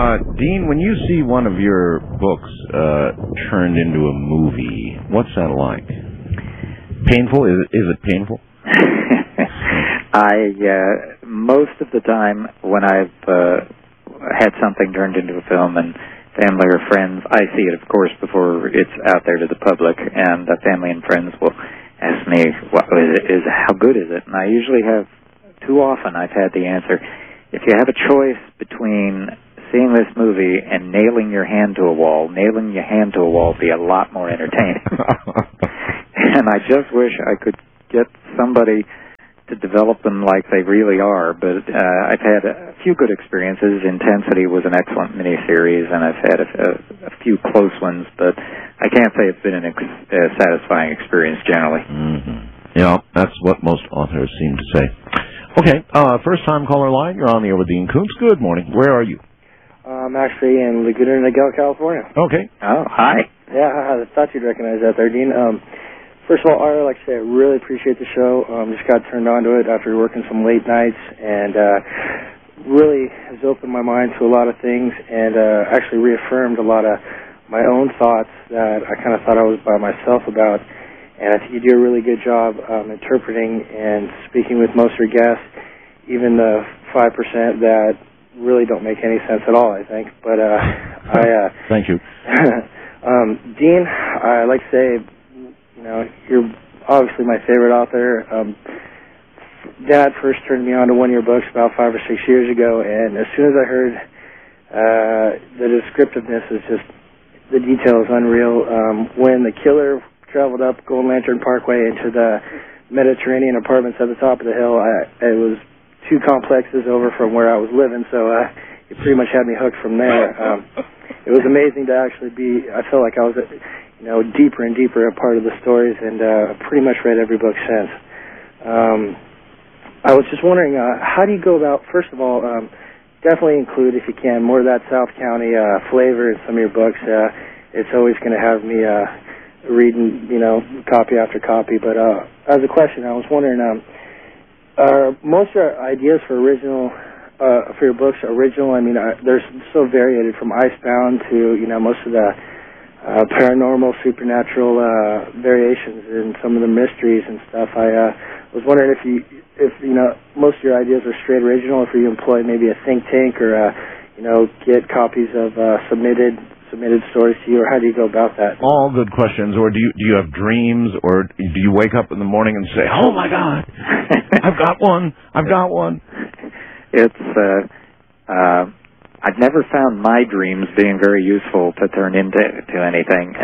Dean, when you see one of your books turned into a movie, what's that like? Painful? Is it painful? Most of the time when I've had something turned into a film and family or friends, I see it, of course, before it's out there to the public, and family and friends will ask me, how good is it? And I usually have, too often I've had the answer, if you have a choice between seeing this movie and nailing your hand to a wall would be a lot more entertaining. And I just wish I could get somebody to develop them like they really are, but I've had a few good experiences. Intensity was an excellent miniseries, and I've had a few close ones, but I can't say it's been a satisfying experience generally. Mm-hmm. Yeah, that's what most authors seem to say. Okay, first-time caller line, you're on the air with Dean Koontz. Good morning. Where are you? I'm actually in Laguna Niguel, California. Okay. Oh, hi. Yeah, I thought you'd recognize that there, Dean. First of all, I'd like to say I really appreciate the show. Just got turned on to it after working some late nights, and really has opened my mind to a lot of things, and actually reaffirmed a lot of my own thoughts that I kind of thought I was by myself about. And I think you do a really good job interpreting and speaking with most of your guests, even the 5% that really don't make any sense at all, I think. But Thank you. Dean, I'd like to say, you're obviously my favorite author. Dad first turned me on to one of your books about 5 or 6 years ago, and as soon as I heard the descriptiveness is just, the detail is unreal. When the killer traveled up Golden Lantern Parkway into the Mediterranean apartments at the top of the hill, it was 2 complexes over from where I was living, so it pretty much had me hooked from there. It was amazing to actually I felt like I was deeper and deeper a part of the stories, and pretty much read every book since. I was just wondering, how do you go about, first of all, definitely include, if you can, more of that South County flavor in some of your books. It's always going to have me reading, copy after copy. But as a question, I was wondering, are most of your ideas for your books original? I mean, they're so varied from Icebound to, most of the paranormal, supernatural variations in some of the mysteries and stuff. I was wondering if most of your ideas are straight original, if you employ maybe a think tank or get copies of submitted stories to you, or how do you go about that? All good questions. Or do you have dreams, or do you wake up in the morning and say, "Oh my God, I've got one"? It's I've never found my dreams being very useful to turn into anything.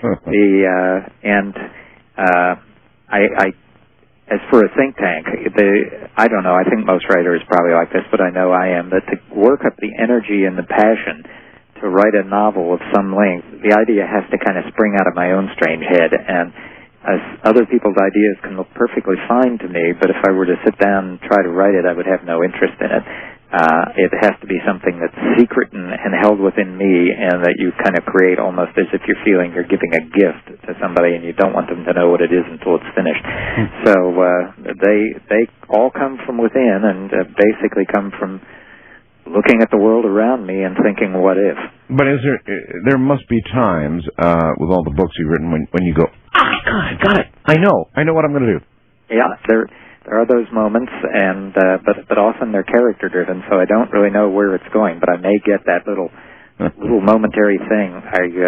As for a think tank, I don't know. I think most writers probably like this, but I know I am. That to work up the energy and the passion to write a novel of some length, the idea has to kind of spring out of my own strange head. And as other people's ideas can look perfectly fine to me, but if I were to sit down and try to write it, I would have no interest in it. It has to be something that's secret and held within me, and that you kind of create almost as if you're feeling you're giving a gift to somebody, and you don't want them to know what it is until it's finished. So they all come from within, and basically come from looking at the world around me and thinking, what if? But there must be times with all the books you've written when you go, I got it. I know what I'm going to do. Yeah, there are those moments, and but often they're character driven, so I don't really know where it's going. But I may get that little momentary thing.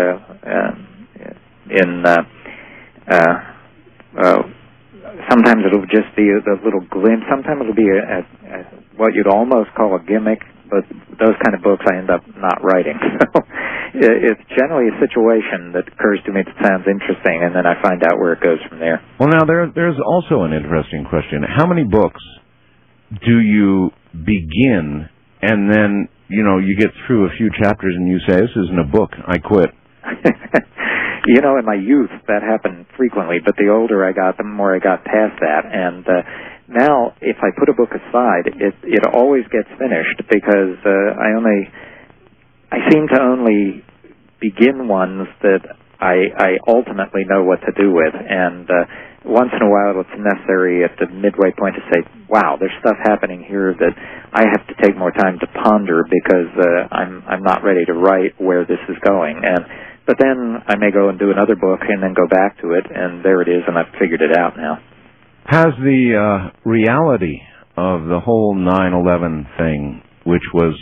Sometimes it'll just be a little glimpse. Sometimes it'll be what you'd almost call a gimmick. But those kind of books I end up not writing. So it's generally a situation that occurs to me that sounds interesting, and then I find out where it goes from there. Well, now, there's also an interesting question. How many books do you begin, and then, you get through a few chapters and you say, this isn't a book, I quit? In my youth, that happened frequently, but the older I got, the more I got past that, and now, if I put a book aside, it always gets finished, because I seem to only begin ones that I ultimately know what to do with. And once in a while it's necessary at the midway point to say, wow, there's stuff happening here that I have to take more time to ponder because I'm not ready to write where this is going. But then I may go and do another book and then go back to it, and there it is, and I've figured it out now. Has the reality of the whole 9/11 thing, which was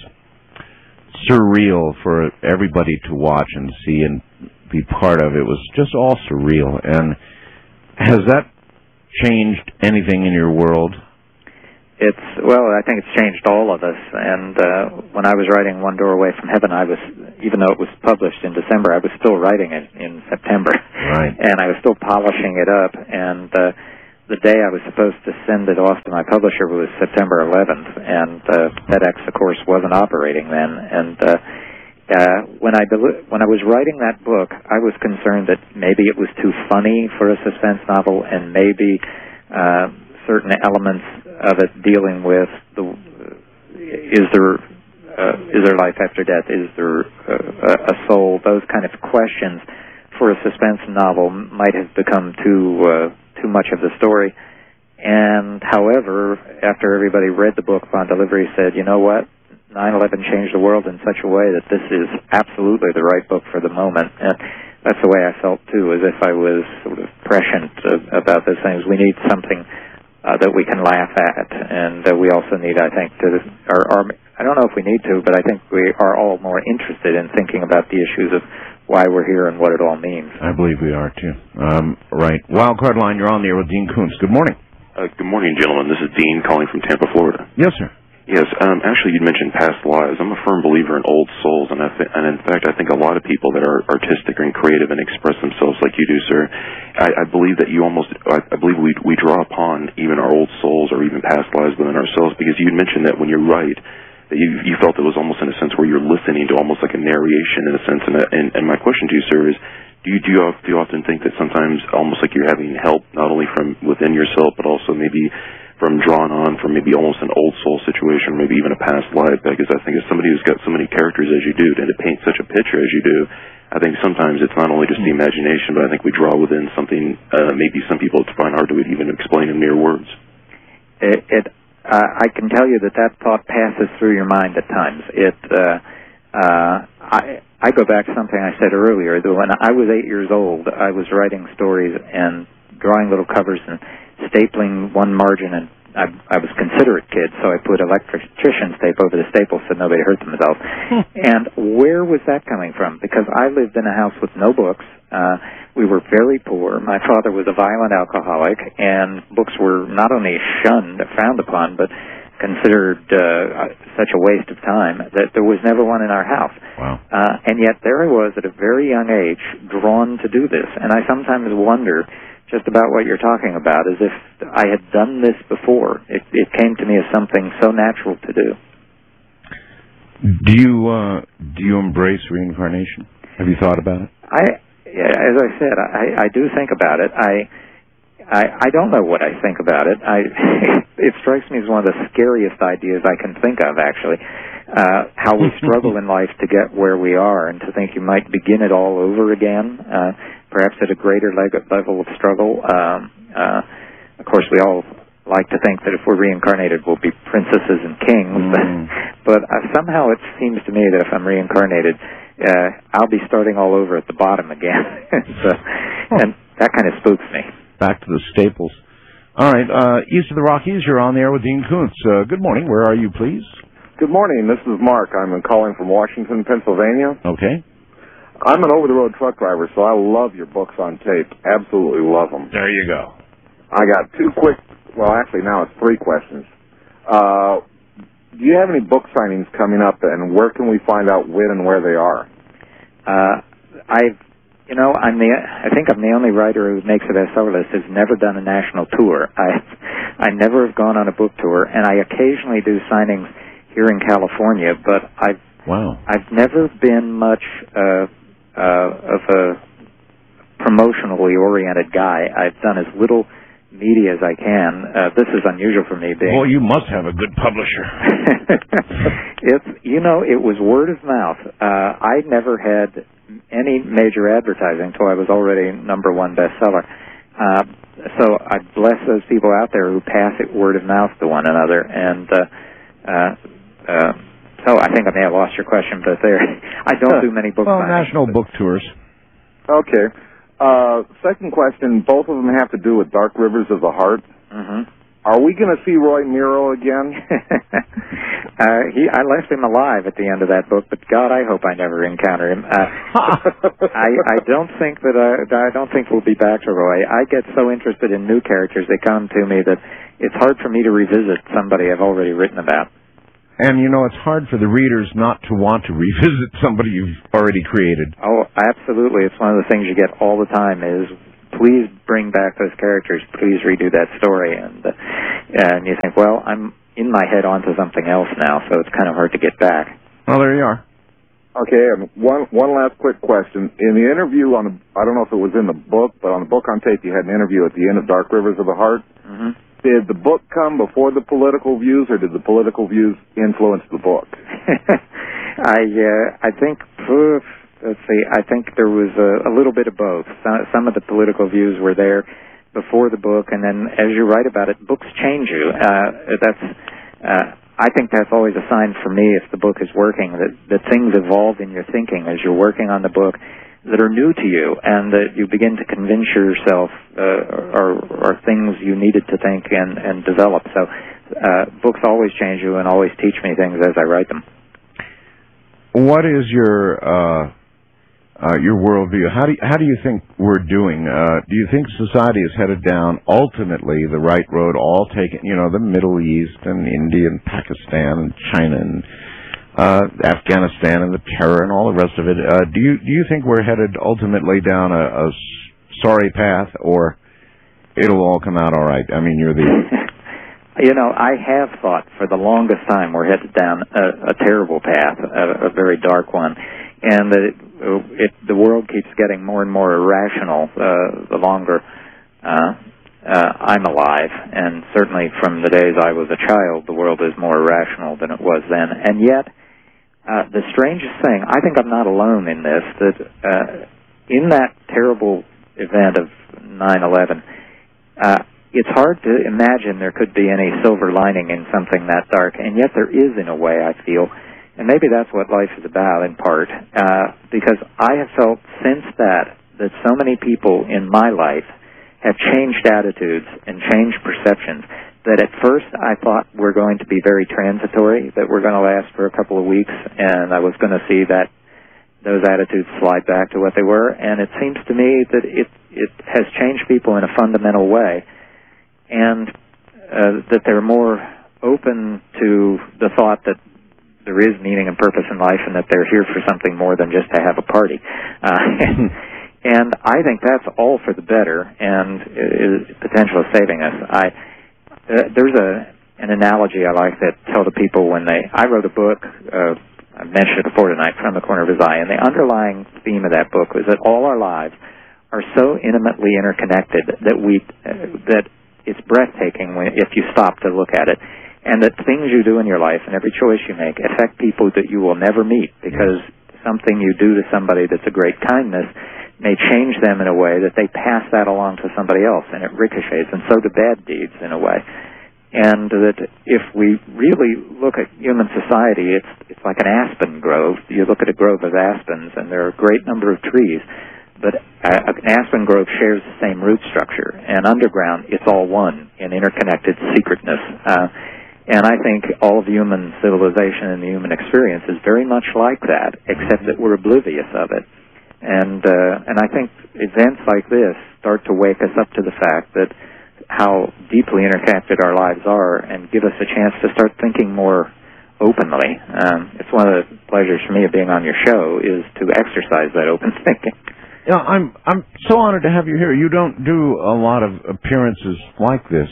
surreal for everybody to watch and see and be part of, it was just all surreal, and has that changed anything in your world? Well, I think it's changed all of us. And when I was writing One Door Away from Heaven, even though it was published in December, I was still writing it in September. Right. And I was still polishing it up. And the day I was supposed to send it off to my publisher was September 11th. And FedEx, of course, wasn't operating then. And when I was writing that book, I was concerned that maybe it was too funny for a suspense novel, and maybe certain elements of it dealing with is there life after death? Is there a soul? Those kind of questions for a suspense novel might have become too much of the story. And however, after everybody read the book upon delivery, said, you know what? 9/11 changed the world in such a way that this is absolutely the right book for the moment. And that's the way I felt too, as if I was sort of prescient about those things. We need something that we can laugh at, and we also need, I think, I don't know if we need to, but I think we are all more interested in thinking about the issues of why we're here and what it all means. I believe we are, too. Right. Wildcard Line, you're on the air with Dean Koontz. Good morning. Good morning, gentlemen. This is Dean calling from Tampa, Florida. Yes, sir. Yes, actually, you'd mentioned past lives. I'm a firm believer in old souls, and in fact, I think a lot of people that are artistic and creative and express themselves like you do, sir, I believe that I believe we draw upon even our old souls or even past lives within ourselves, because you'd mentioned that when you write, that you felt it was almost in a sense where you're listening to almost like a narration in a sense, and my question to you, sir, is, do you often think that sometimes almost like you're having help not only from within yourself, but also maybe from drawn on from maybe almost an old soul situation, maybe even a past life? Because I think as somebody who's got so many characters as you do, and to paint such a picture as you do, I think sometimes it's not only just the imagination, but I think we draw within something maybe some people find hard to even explain in mere words. I can tell you that thought passes through your mind at times. I go back to something I said earlier, that when I was 8 years old, I was writing stories and drawing little covers and stapling one margin, and I was a considerate kid, so I put electrician's tape over the staples so nobody hurt themselves. And where was that coming from? Because I lived in a house with no books. We were very poor. My father was a violent alcoholic, and books were not only frowned upon, but considered such a waste of time that there was never one in our house. Wow. And yet there I was at a very young age, drawn to do this. And I sometimes wonder just about what you're talking about, as if I had done this before. It came to me as something so natural to do. Do you embrace reincarnation? Have you thought about it? As I said, I do think about it. I don't know what I think about it. It strikes me as one of the scariest ideas I can think of, actually. How we struggle in life to get where we are, and to think you might begin it all over again, perhaps at a greater level of struggle. Of course, we all like to think that if we're reincarnated, we'll be princesses and kings. But somehow it seems to me that if I'm reincarnated, I'll be starting all over at the bottom again. And that kind of spooks me. Back to the staples. All right, east of the Rockies, you're on the air with Dean Koontz. Good morning. Where are you, please? Good morning. This is Mark. I'm calling from Washington, Pennsylvania. Okay. I'm an over-the-road truck driver, so I love your books on tape. Absolutely love them. There you go. I got now it's 3 questions. Do you have any book signings coming up, and where can we find out when and where they are? I think I'm the only writer who makes a bestseller list who's never done a national tour. I never have gone on a book tour, and I occasionally do signings here in California, but I've never been much of a promotionally oriented guy. I've done as little media as I can. This is unusual for me. Well, you must have a good publisher. It was word of mouth. I never had any major advertising until I was already #1 bestseller. So I bless those people out there who pass it word of mouth to one another. And so I think I may have lost your question, but there, I don't do many book signings. National book tours. Okay. Second question, both of them have to do with Dark Rivers of the Heart. Mm-hmm. Are we going to see Roy Miro again? I left him alive at the end of that book, but God, I hope I never encounter him. I don't think that I don't think we'll be back to Roy. I get so interested in new characters that come to me that it's hard for me to revisit somebody I've already written about. And, it's hard for the readers not to want to revisit somebody you've already created. Oh, absolutely. It's one of the things you get all the time is, please bring back those characters. Please redo that story. And you think, well, I'm in my head onto something else now, so it's kind of hard to get back. Well, there you are. Okay, and one last quick question. In the interview I don't know if it was in the book, but on the book on tape, you had an interview at the end of Dark Rivers of the Heart. Mm-hmm. Did the book come before the political views, or did the political views influence the book? I think, let's see, I think there was a little bit of both. Some of the political views were there before the book, and then as you write about it, books change you. I think that's always a sign for me, if the book is working, that things evolve in your thinking as you're working on the book that are new to you, and that you begin to convince yourself are things you needed to think and develop. So books always change you and always teach me things as I write them. What is your worldview? How do you think we're doing? Do you think society is headed down ultimately the right road, all taken, the Middle East and India and Pakistan and China and Afghanistan and the terror and all the rest of it? Do you think we're headed ultimately down a sorry path, or it'll all come out all right? I mean, you're the... I have thought for the longest time we're headed down a terrible path, a very dark one, and that the world keeps getting more and more irrational the longer I'm alive, and certainly from the days I was a child, the world is more irrational than it was then. And yet, the strangest thing, I think I'm not alone in this, that in that terrible event of 9/11, it's hard to imagine there could be any silver lining in something that dark, and yet there is in a way, I feel. And maybe that's what life is about, in part, because I have felt since that so many people in my life have changed attitudes and changed perceptions that at first I thought were going to be very transitory, that were going to last for a couple of weeks, and I was going to see that those attitudes slide back to what they were. And it seems to me that it has changed people in a fundamental way, and that they're more open to the thought that there is meaning and purpose in life, and that they're here for something more than just to have a party. And I think that's all for the better, and is potential of saving us. There's an analogy I like that tell to people when I wrote a book, I mentioned it before tonight, From the Corner of His Eye, and the underlying theme of that book was that all our lives are so intimately interconnected that it's breathtaking if you stop to look at it, and that things you do in your life and every choice you make affect people that you will never meet, because something you do to somebody that's a great kindness may change them in a way that they pass that along to somebody else, and it ricochets, and so do bad deeds in a way. And that if we really look at human society, it's like an aspen grove. You look at a grove of aspens, and there are a great number of trees, but an aspen grove shares the same root structure, and underground it's all one in interconnected secretness. And I think all of human civilization and the human experience is very much like that, except that we're oblivious of it. And I think events like this start to wake us up to the fact that how deeply interconnected our lives are, and give us a chance to start thinking more openly. It's one of the pleasures for me of being on your show is to exercise that open thinking. Yeah, I'm so honored to have you here. You don't do a lot of appearances like this.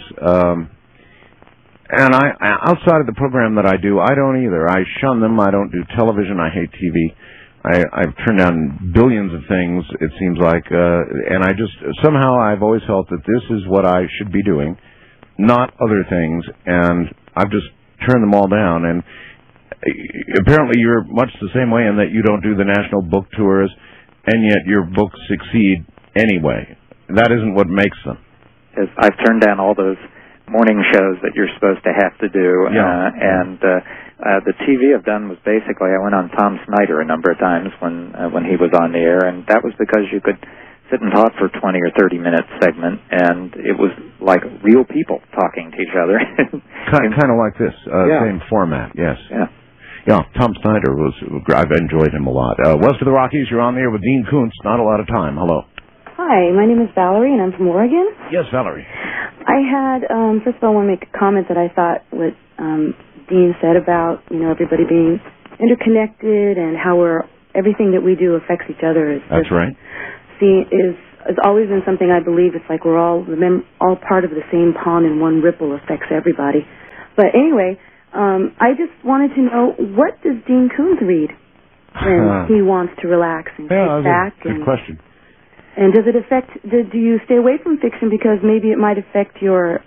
And outside of the program that I do, I don't either. I shun them. I don't do television. I hate TV. I've turned down billions of things, it seems like, and somehow I've always felt that this is what I should be doing, not other things, and I've just turned them all down. And apparently you're much the same way in that you don't do the national book tours, and yet your books succeed anyway. That isn't what makes them. I've turned down all those morning shows that you're supposed to have to do, and the TV I've done was basically, I went on Tom Snyder a number of times when he was on the air, and that was because you could sit and talk for 20 or 30 minute segment, and it was like real people talking to each other. kind of like this, same format, yes. Yeah, Tom Snyder I've enjoyed him a lot. West of the Rockies, you're on the air with Dean Koontz. Not a lot of time. Hello. Hi, my name is Valerie, and I'm from Oregon. Yes, Valerie. I had, first of all, I want to make a comment that I thought what Dean said about, everybody being interconnected and how everything that we do affects each other. That's right. Has always been something I believe. It's like we're all part of the same pond, and one ripple affects everybody. But anyway, I just wanted to know, what does Dean Koontz read when he wants to relax and kick back? Good question. And does it affect? Do you stay away from fiction because maybe it might affect your,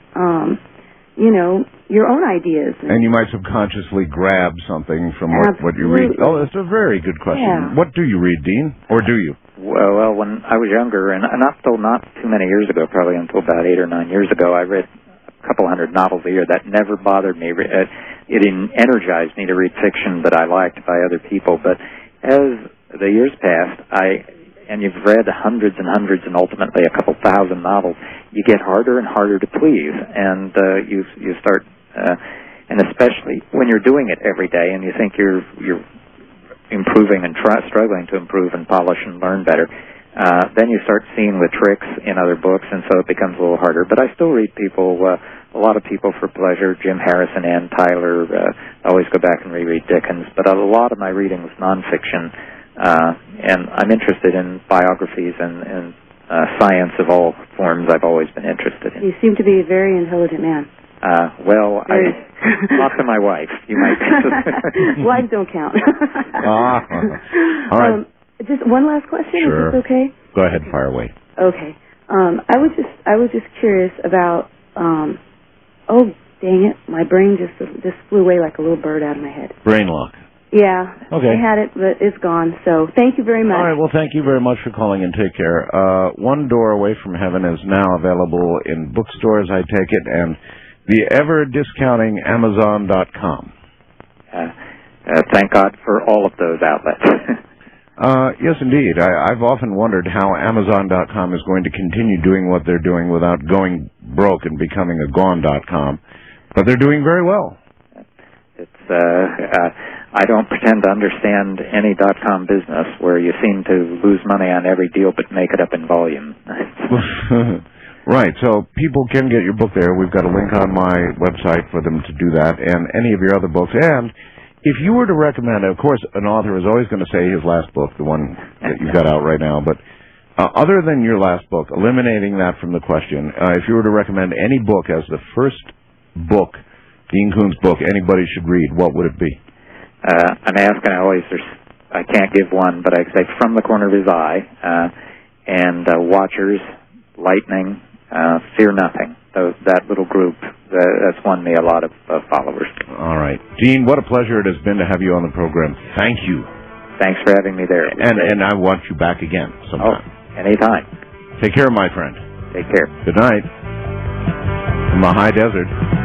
your own ideas? And you might subconsciously grab something from what you read. Oh, that's a very good question. Yeah. What do you read, Dean? Or do you? Well, when I was younger, and not too many years ago, probably until about 8 or 9 years ago, I read a couple hundred novels a year. That never bothered me. It energized me to read fiction that I liked by other people. But as the years passed, and you've read hundreds and hundreds and ultimately a couple thousand novels, you get harder and harder to please, and you start, and especially when you're doing it every day, and you think you're improving and struggling to improve and polish and learn better, then you start seeing the tricks in other books, and so it becomes a little harder. But I still read a lot of people for pleasure, Jim Harrison, Ann Tyler. I always go back and reread Dickens, but a lot of my reading was nonfiction. And I'm interested in biographies and science of all forms. I've always been interested in. You seem to be a very intelligent man. Not to my wife. You might. Wives don't count. All right. Just one last question. Sure. Is this okay? Go ahead, fire away. Okay. I was just curious about. Oh, dang it! My brain just flew away like a little bird out of my head. Brain lock. Yeah. Okay. I had it, but it's gone. So thank you very much. All right. Well, thank you very much for calling, and take care. One Door Away from Heaven is now available in bookstores, I take it, and the ever-discounting Amazon.com. Thank God for all of those outlets. Yes, indeed. I've often wondered how Amazon.com is going to continue doing what they're doing without going broke and becoming a gone.com, but they're doing very well. I don't pretend to understand any .com business where you seem to lose money on every deal but make it up in volume. Right, so people can get your book there. We've got a link on my website for them to do that, and any of your other books. And if you were to recommend, of course, an author is always going to say his last book, the one that you've got out right now, but other than your last book, eliminating that from the question, if you were to recommend any book as the first book, Dean Koontz book, anybody should read, what would it be? I'm asking, I can't give one, but I say From the Corner of His Eye, and Watchers, Lightning, Fear Nothing. That little group, that's won me a lot of followers. All right. Dean, what a pleasure it has been to have you on the program. Thank you. Thanks for having me there. And I want you back again sometime. Oh, anytime. Take care, my friend. Take care. Good night. From the high desert.